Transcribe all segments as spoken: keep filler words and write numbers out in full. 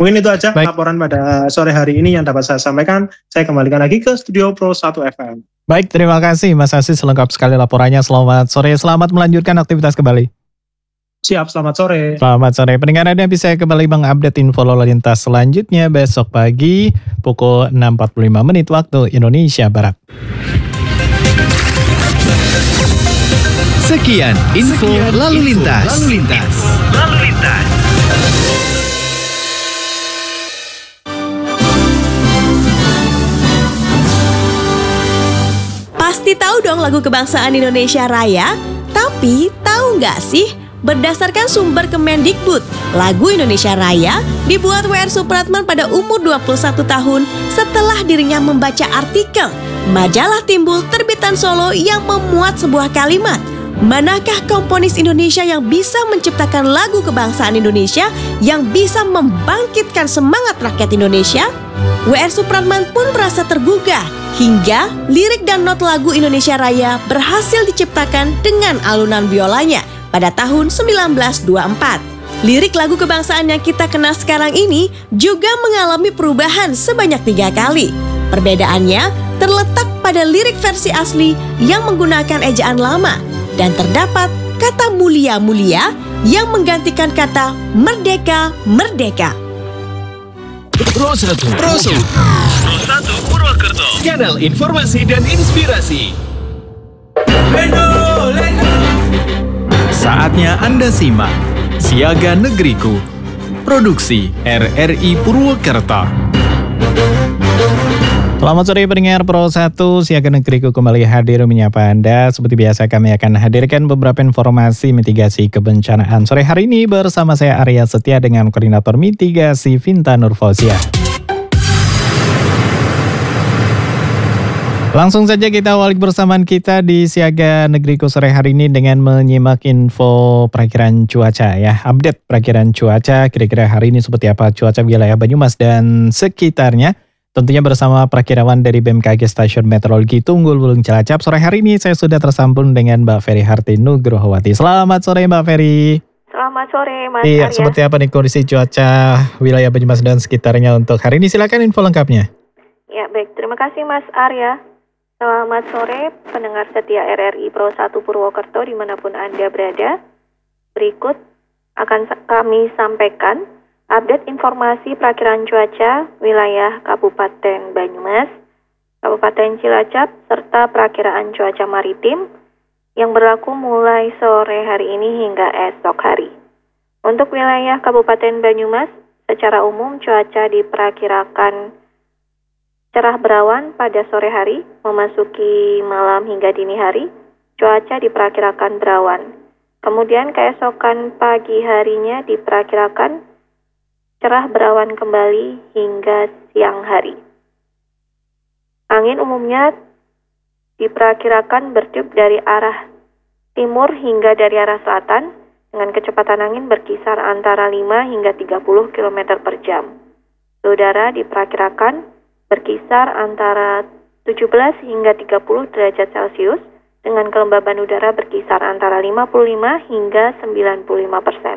Mungkin itu aja Baik. laporan pada sore hari ini yang dapat saya sampaikan. Saya kembalikan lagi ke Studio Pro satu F M. Baik, terima kasih Mas Aziz, lengkap sekali laporannya. Selamat sore, selamat melanjutkan aktivitas kembali. Siap, selamat sore. Selamat sore. Pendengar Anda bisa kembali mengupdate info lalu lintas selanjutnya besok pagi pukul enam empat puluh lima menit waktu Indonesia Barat. Sekian info Sekian lalu lintas. Info lalu lintas. Lalu lintas. Pasti tahu dong lagu kebangsaan Indonesia Raya? Tapi tahu nggak sih? Berdasarkan sumber Kemendikbud, lagu Indonesia Raya dibuat W R Supratman pada umur dua puluh satu tahun setelah dirinya membaca artikel majalah Timbul terbitan Solo yang memuat sebuah kalimat. Manakah komponis Indonesia yang bisa menciptakan lagu kebangsaan Indonesia yang bisa membangkitkan semangat rakyat Indonesia? W R Supratman pun merasa tergugah hingga lirik dan not lagu Indonesia Raya berhasil diciptakan dengan alunan biolanya pada tahun seribu sembilan ratus dua puluh empat. Lirik lagu kebangsaan yang kita kenal sekarang ini juga mengalami perubahan sebanyak tiga kali. Perbedaannya terletak pada lirik versi asli yang menggunakan ejaan lama dan terdapat kata mulia-mulia yang menggantikan kata merdeka-merdeka. Pro satu. Pro satu. Pro satu Purwokerto. Kanal informasi dan inspirasi. Lendo, lendo. Saatnya Anda simak Siaga Negeriku. Produksi R R I Purwokerto. Selamat sore pendengar Pro satu, Siaga Negeriku kembali hadir menyapa Anda. Seperti biasa kami akan hadirkan beberapa informasi mitigasi kebencanaan. Sore hari ini bersama saya Arya Setia dengan Koordinator Mitigasi Vinta Nurfauzia. Langsung saja kita awali bersamaan kita di Siaga Negeriku sore hari ini dengan menyimak info perakiraan cuaca ya. Update perakiraan cuaca kira-kira hari ini seperti apa cuaca wilayah Banyumas dan sekitarnya. Tentunya bersama perakirawan dari B M K G Stasiun Meteorologi Tunggul Wulung Cilacap. Sore hari ini saya sudah tersambung dengan Mbak Ferry Harti Nugrohowati. Selamat sore Mbak Ferry. Selamat sore Mas Iya, Arya. seperti apa nih kondisi cuaca wilayah Banyumas dan sekitarnya untuk hari ini? Silakan info lengkapnya. Ya baik, terima kasih Mas Arya. Selamat sore pendengar setia R R I Pro satu Purwokerto dimanapun Anda berada. Berikut akan kami sampaikan update informasi perakiraan cuaca wilayah Kabupaten Banyumas, Kabupaten Cilacap, serta perakiraan cuaca maritim yang berlaku mulai sore hari ini hingga esok hari. Untuk wilayah Kabupaten Banyumas, secara umum cuaca diperkirakan cerah berawan pada sore hari, memasuki malam hingga dini hari, cuaca diperkirakan berawan. Kemudian keesokan pagi harinya diperkirakan cerah berawan kembali hingga siang hari. Angin umumnya diperkirakan bertiup dari arah timur hingga dari arah selatan dengan kecepatan angin berkisar antara lima hingga tiga puluh kilometer per jam. Udara diperkirakan berkisar antara tujuh belas hingga tiga puluh derajat Celcius dengan kelembaban udara berkisar antara lima puluh lima hingga sembilan puluh lima persen.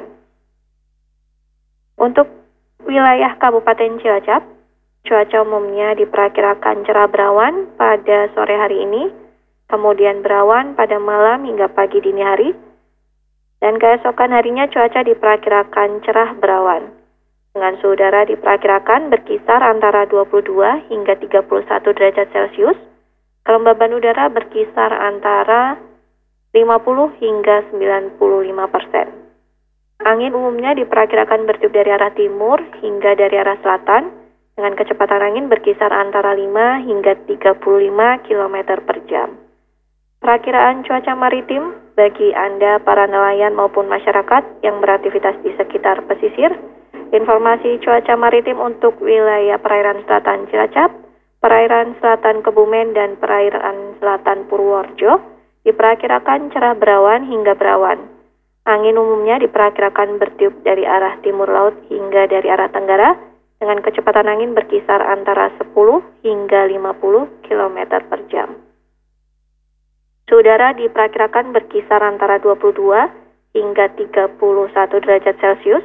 Untuk wilayah Kabupaten Cilacap, cuaca umumnya diperkirakan cerah berawan pada sore hari ini, kemudian berawan pada malam hingga pagi dini hari, dan keesokan harinya cuaca diperkirakan cerah berawan. Dengan suhu udara diperkirakan berkisar antara dua puluh dua hingga tiga puluh satu derajat Celcius, kelembaban udara berkisar antara lima puluh hingga sembilan puluh lima persen. Angin umumnya diperkirakan bertiup dari arah timur hingga dari arah selatan dengan kecepatan angin berkisar antara lima hingga tiga puluh lima kilometer per jam. Perakiraan cuaca maritim bagi Anda para nelayan maupun masyarakat yang beraktivitas di sekitar pesisir. Informasi cuaca maritim untuk wilayah perairan selatan Cilacap, perairan selatan Kebumen dan perairan selatan Purworejo diperkirakan cerah berawan hingga berawan. Angin umumnya diperkirakan bertiup dari arah timur laut hingga dari arah tenggara dengan kecepatan angin berkisar antara sepuluh hingga lima puluh kilometer per jam. Suhu udara diperkirakan berkisar antara dua puluh dua hingga tiga puluh satu derajat Celcius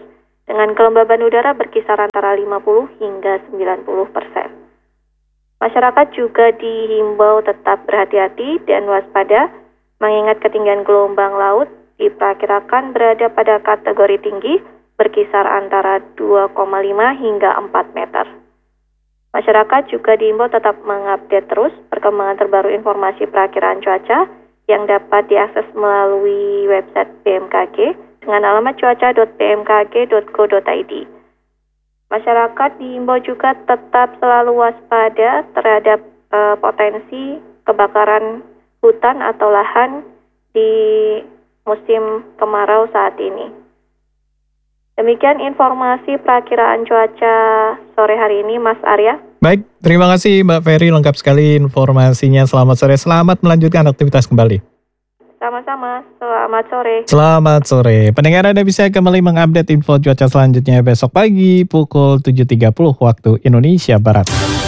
dengan kelembaban udara berkisar antara lima puluh hingga sembilan puluh persen. Masyarakat juga dihimbau tetap berhati-hati dan waspada, mengingat ketinggian gelombang laut diperkirakan berada pada kategori tinggi berkisar antara dua koma lima hingga empat meter. Masyarakat juga diimbau tetap mengupdate terus perkembangan terbaru informasi perakiraan cuaca yang dapat diakses melalui website B M K G dengan alamat cuaca dot b m k g dot go dot i d. Masyarakat diimbau juga tetap selalu waspada terhadap uh, potensi kebakaran hutan atau lahan di musim kemarau saat ini. Demikian informasi perakiraan cuaca sore hari ini, Mas Arya. Baik, terima kasih Mbak Ferry, lengkap sekali informasinya. Selamat sore, selamat melanjutkan aktivitas kembali. Sama-sama, selamat sore. Selamat sore. Pendengar, Anda bisa kembali mengupdate info cuaca selanjutnya besok pagi pukul tujuh tiga puluh waktu Indonesia Barat.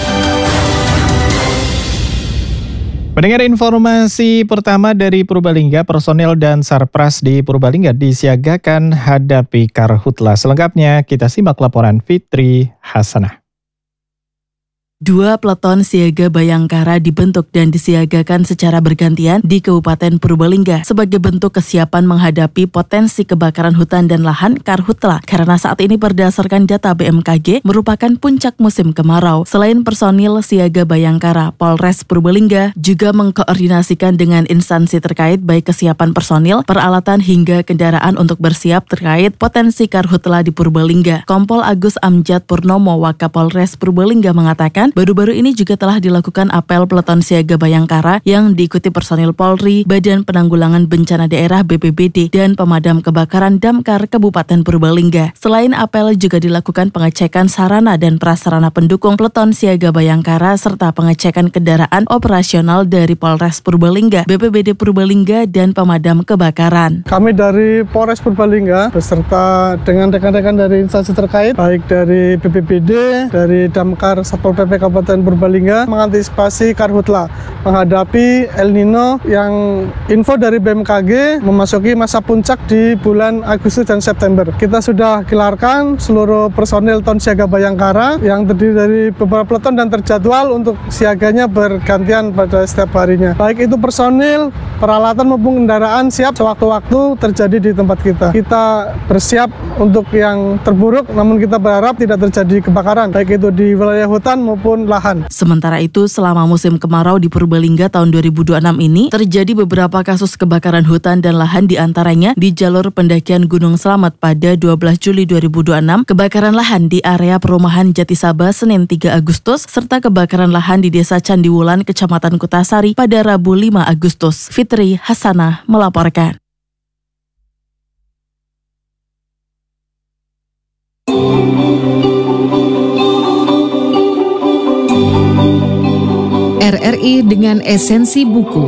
Pendengar, informasi pertama dari Purbalingga, personel dan Sarpras di Purbalingga disiagakan hadapi karhutla. Selengkapnya kita simak laporan Fitri Hasanah. Dua peleton siaga Bayangkara dibentuk dan disiagakan secara bergantian di Kabupaten Purbalingga sebagai bentuk kesiapan menghadapi potensi kebakaran hutan dan lahan karhutla, karena saat ini berdasarkan data B M K G merupakan puncak musim kemarau. Selain personil siaga Bayangkara, Polres Purbalingga juga mengkoordinasikan dengan instansi terkait baik kesiapan personil, peralatan hingga kendaraan untuk bersiap terkait potensi karhutla di Purbalingga. Kompol Agus Amjad Purnomo, Wakapolres Purbalingga mengatakan baru-baru ini juga telah dilakukan apel peleton siaga Bayangkara yang diikuti personil Polri, Badan Penanggulangan Bencana Daerah B P B D, dan Pemadam Kebakaran Damkar Kabupaten Purbalingga. Selain apel juga dilakukan pengecekan sarana dan prasarana pendukung peleton siaga Bayangkara serta pengecekan kendaraan operasional dari Polres Purbalingga, B P B D Purbalingga, dan Pemadam Kebakaran. Kami dari Polres Purbalingga beserta dengan rekan-rekan dari instansi terkait, baik dari B P B D, dari Damkar Satpol P P Kabupaten Purbalingga mengantisipasi karhutla menghadapi El Nino yang info dari B M K G memasuki masa puncak di bulan Agustus dan September. Kita sudah gelarkan seluruh personil ton siaga Bayangkara yang terdiri dari beberapa peleton dan terjadwal untuk siaganya bergantian pada setiap harinya. Baik itu personil, peralatan maupun kendaraan siap sewaktu-waktu terjadi di tempat kita. Kita bersiap untuk yang terburuk, namun kita berharap tidak terjadi kebakaran baik itu di wilayah hutan maupun lahan. Sementara itu, selama musim kemarau di Purbalingga tahun dua ribu dua puluh enam ini, terjadi beberapa kasus kebakaran hutan dan lahan, diantaranya di jalur pendakian Gunung Slamet pada dua belas Juli dua ribu dua puluh enam, kebakaran lahan di area perumahan Jatisaba Senin tiga Agustus, serta kebakaran lahan di Desa Candiwulan, Kecamatan Kutasari pada Rabu lima Agustus. Fitri Hasanah melaporkan. R R I dengan esensi buku.